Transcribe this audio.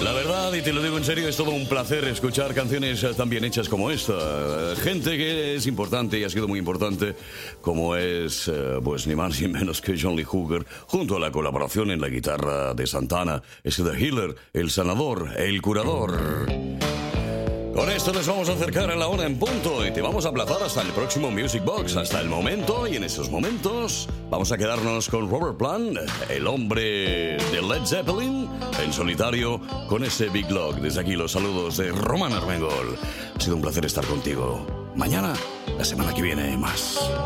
La verdad, y te lo digo en serio, es todo un placer escuchar canciones tan bien hechas como esta. Gente que es importante y ha sido muy importante, como es, pues ni más ni menos que John Lee Hooker, junto a la colaboración en la guitarra de Santana, es The Healer, el sanador, el curador. Con esto nos vamos a acercar a la hora en punto y te vamos a aplazar hasta el próximo Music Box. Hasta el momento, y en estos momentos vamos a quedarnos con Robert Plant, el hombre de Led Zeppelin, en solitario con ese Big Log. Desde aquí los saludos de Román Armengol. Ha sido un placer estar contigo. Mañana, la semana que viene, más.